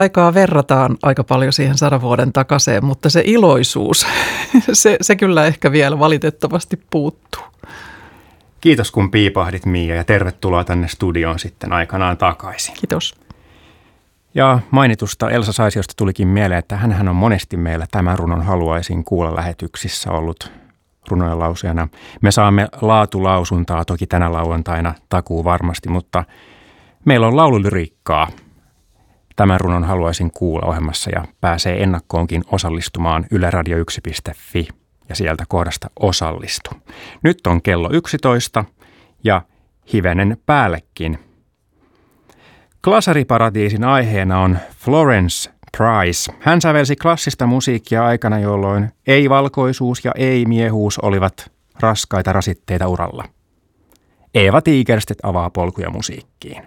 Aikaa verrataan aika paljon siihen 100 vuoden takaiseen, mutta se iloisuus, se kyllä ehkä vielä valitettavasti puuttuu. Kiitos kun piipahdit, Miia, ja tervetuloa tänne studioon sitten aikanaan takaisin. Kiitos. Ja mainitusta Elsa Saisiosta tulikin mieleen, että hänhän on monesti meillä Tämän runon haluaisin kuulla -lähetyksissä ollut runojen lausujana. Me saamme laatulausuntaa toki tänä lauantaina takuu varmasti, mutta meillä on laululyriikkaa Tämän runon haluaisin kuulla -ohjelmassa ja pääsee ennakkoonkin osallistumaan yleradio1.fi ja sieltä kohdasta osallistu. Nyt on kello 11 ja hivenen päällekin. Glasariparatiisin aiheena on Florence Price. Hän sävelsi klassista musiikkia aikana, jolloin ei-valkoisuus ja ei-miehuus olivat raskaita rasitteita uralla. Eeva Tigerstedt avaa polkuja musiikkiin.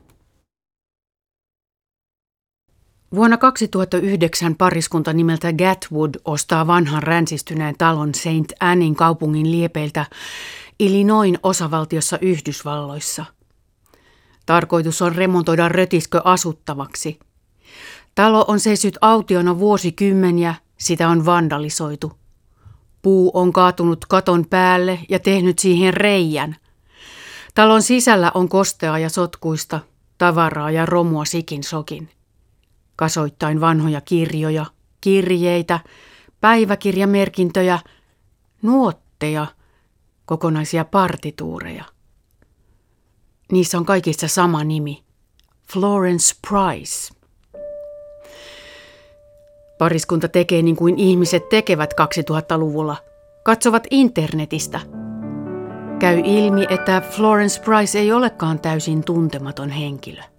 Vuonna 2009 pariskunta nimeltä Gatwood ostaa vanhan ränsistyneen talon St. Annin kaupungin liepeiltä Illinoisin osavaltiossa Yhdysvalloissa. Tarkoitus on remontoida rötiskö asuttavaksi. Talo on seissyt autiona vuosikymmeniä, sitä on vandalisoitu. Puu on kaatunut katon päälle ja tehnyt siihen reijän. Talon sisällä on kosteaa ja sotkuista, tavaraa ja romua sikin sokin. Kasoittain vanhoja kirjoja, kirjeitä, päiväkirjamerkintöjä, nuotteja, kokonaisia partituureja. Niissä on kaikissa sama nimi, Florence Price. Pariskunta tekee niin kuin ihmiset tekevät 2000-luvulla, katsovat internetistä. Käy ilmi, että Florence Price ei olekaan täysin tuntematon henkilö.